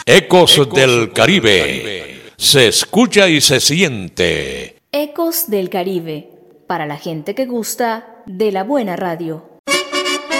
Ecos del Caribe. Se escucha y se siente. Ecos del Caribe. Para la gente que gusta de la buena radio.